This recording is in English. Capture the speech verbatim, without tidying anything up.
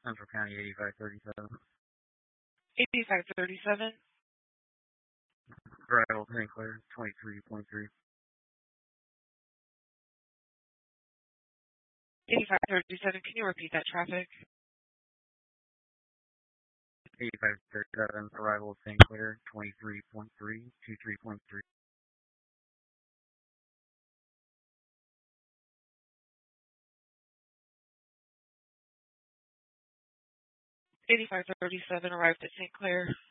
Central County eighty-five thirty-seven. eighty-five thirty-seven. Arrival Saint Clair twenty-three point three. eighty-five thirty-seven, can you repeat that traffic? eighty-five thirty-seven, arrival Saint Clair twenty-three point three, twenty-three point three. eighty-five thirty-seven arrived at Saint Clair.